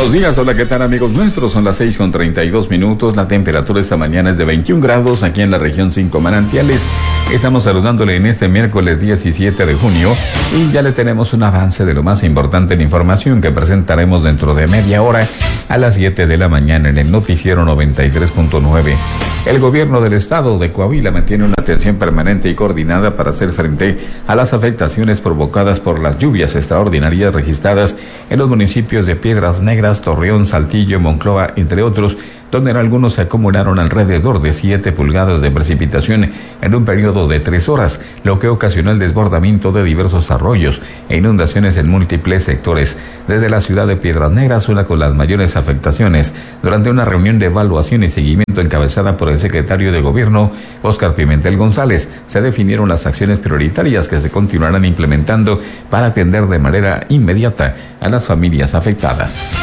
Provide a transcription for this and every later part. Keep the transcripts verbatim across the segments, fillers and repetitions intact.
Buenos días, hola, ¿qué tal amigos nuestros? Son las seis con treinta y dos minutos, la temperatura esta mañana es de veintiún grados aquí en la región cinco Manantiales. Estamos saludándole en este miércoles diecisiete de junio y ya le tenemos un avance de lo más importante en información que presentaremos dentro de media hora a las siete de la mañana en el noticiero noventa y tres punto nueve. El gobierno del estado de Coahuila mantiene una atención permanente y coordinada para hacer frente a las afectaciones provocadas por las lluvias extraordinarias registradas en los municipios de Piedras Negras, Torreón, Saltillo, Monclova, entre otros, donde en algunos se acumularon alrededor de siete pulgadas de precipitación en un periodo de tres horas, lo que ocasionó el desbordamiento de diversos arroyos e inundaciones en múltiples sectores. Desde la ciudad de Piedras Negras, una con las mayores afectaciones, durante una reunión de evaluación y seguimiento encabezada por el secretario de Gobierno, Óscar Pimentel González, se definieron las acciones prioritarias que se continuarán implementando para atender de manera inmediata a las familias afectadas.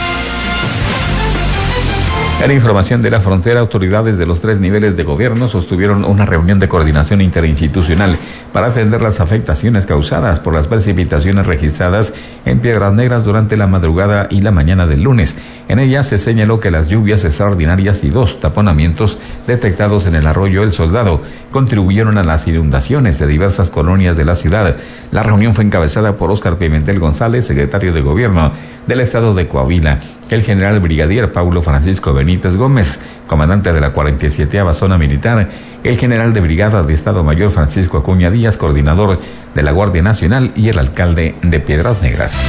En información de la frontera, autoridades de los tres niveles de gobierno sostuvieron una reunión de coordinación interinstitucional para atender las afectaciones causadas por las precipitaciones registradas en Piedras Negras durante la madrugada y la mañana del lunes. En ella se señaló que las lluvias extraordinarias y dos taponamientos detectados en el arroyo El Soldado contribuyeron a las inundaciones de diversas colonias de la ciudad. La reunión fue encabezada por Óscar Pimentel González, secretario de Gobierno del estado de Coahuila, el general brigadier Paulo Francisco Benítez Gómez, comandante de la cuarenta y siete Zona Militar, el general de brigada de Estado Mayor Francisco Acuña Díaz, coordinador de la Guardia Nacional, y el alcalde de Piedras Negras.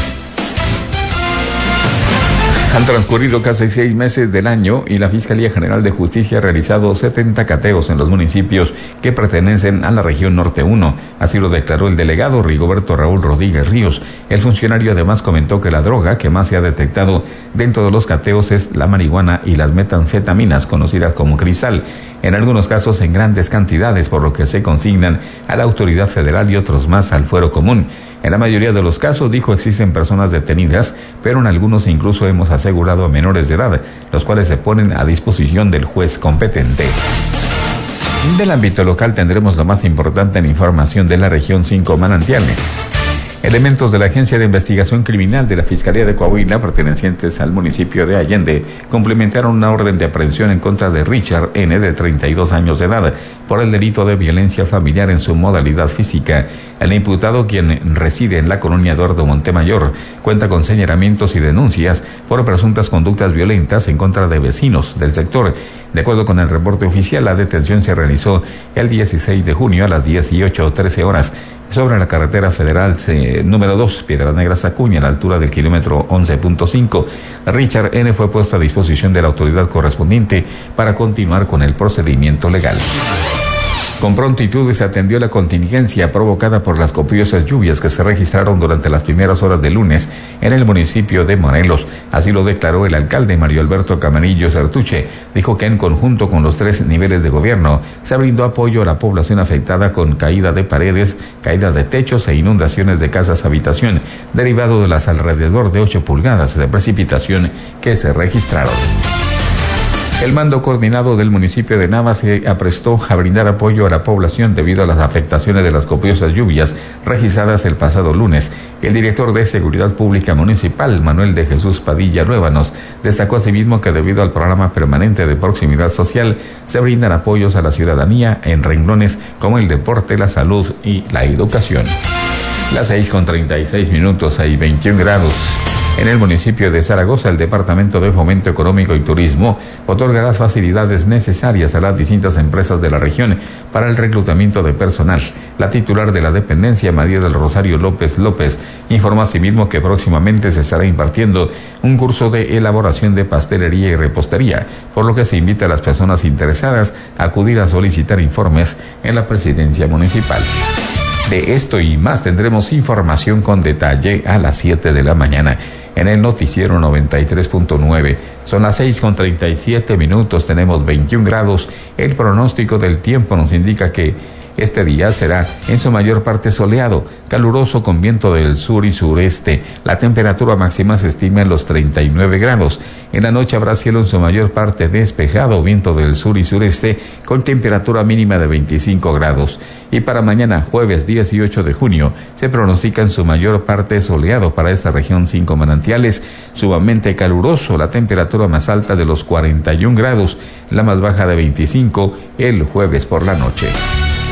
Han transcurrido casi seis meses del año y la Fiscalía General de Justicia ha realizado setenta cateos en los municipios que pertenecen a la región Norte uno. Así lo declaró el delegado Rigoberto Raúl Rodríguez Ríos. El funcionario además comentó que la droga que más se ha detectado dentro de los cateos es la marihuana y las metanfetaminas, conocidas como cristal, en algunos casos en grandes cantidades, por lo que se consignan a la autoridad federal y otros más al fuero común. En la mayoría de los casos, dijo, existen personas detenidas, pero en algunos incluso hemos asegurado a menores de edad, los cuales se ponen a disposición del juez competente. Del ámbito local tendremos lo más importante en información de la región cinco Manantiales. Elementos de la Agencia de Investigación Criminal de la Fiscalía de Coahuila, pertenecientes al municipio de Allende, complementaron una orden de aprehensión en contra de Richard N., de treinta y dos años de edad, por el delito de violencia familiar en su modalidad física. El imputado, quien reside en la colonia Eduardo Montemayor, cuenta con señalamientos y denuncias por presuntas conductas violentas en contra de vecinos del sector. De acuerdo con el reporte oficial, la detención se realizó el dieciséis de junio a las dieciocho trece horas sobre la carretera federal C, número dos, Piedras Negras Acuña, a la altura del kilómetro once punto cinco. Richard N. fue puesto a disposición de la autoridad correspondiente para continuar con el procedimiento legal. Con prontitud se atendió la contingencia provocada por las copiosas lluvias que se registraron durante las primeras horas del lunes en el municipio de Morelos. Así lo declaró el alcalde Mario Alberto Camarillo Certuche. Dijo que en conjunto con los tres niveles de gobierno se brindó apoyo a la población afectada con caída de paredes, caída de techos e inundaciones de casas habitación, derivado de las alrededor de ocho pulgadas de precipitación que se registraron. El mando coordinado del municipio de Nava se aprestó a brindar apoyo a la población debido a las afectaciones de las copiosas lluvias registradas el pasado lunes. El director de Seguridad Pública Municipal, Manuel de Jesús Padilla Ruébanos, destacó asimismo que debido al programa permanente de proximidad social se brindan apoyos a la ciudadanía en renglones como el deporte, la salud y la educación. Las seis con treinta y seis minutos, hay veintiún grados. En el municipio de Zaragoza, el Departamento de Fomento Económico y Turismo otorga las facilidades necesarias a las distintas empresas de la región para el reclutamiento de personal. La titular de la dependencia, María del Rosario López López, informó asimismo que próximamente se estará impartiendo un curso de elaboración de pastelería y repostería, por lo que se invita a las personas interesadas a acudir a solicitar informes en la presidencia municipal. De esto y más tendremos información con detalle a las siete de la mañana en el noticiero noventa y tres punto nueve. Son las seis con treinta y siete minutos, tenemos veintiún grados. El pronóstico del tiempo nos indica que Este día será en su mayor parte soleado, caluroso con viento del sur y sureste. La temperatura máxima se estima en los treinta y nueve grados. En la noche habrá cielo en su mayor parte despejado, viento del sur y sureste, con temperatura mínima de veinticinco grados. Y para mañana, jueves dieciocho de junio, se pronostica en su mayor parte soleado para esta región cinco manantiales, sumamente caluroso, la temperatura más alta de los cuarenta y un grados, la más baja de veinticinco el jueves por la noche.